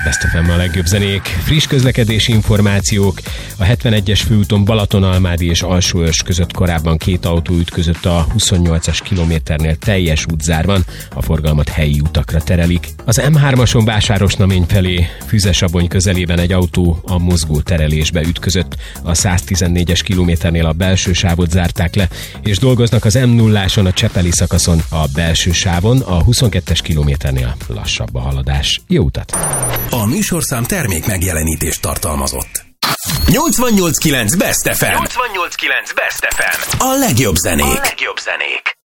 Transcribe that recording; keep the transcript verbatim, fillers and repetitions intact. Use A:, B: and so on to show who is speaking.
A: Best ef em a legjobb zenék, friss közlekedési információk. A hetvenegyes főúton Balatonalmádi és Alsóörs között korábban két autó ütközött a huszonnyolcas kilométernél teljes útzárban, a forgalmat helyi utakra terelik. Az em hármason Vásárosnamény felé Füzesabony közelében egy autó a mozgó terelésbe ütközött, a száztizennégyes kilométernél a belső sávot zárták le, és dolgoznak az em nulláson a Csepeli szakaszon a belső sávon, a huszonkettes kilométernél lassabb a haladás. Jó utat!
B: A műsorszám termék megjelenítést tartalmazott. nyolcvannyolc kilenc Best ef em.
C: nyolcvannyolc kilenc Best ef em.
B: A legjobb zenék.
C: A legjobb zenék.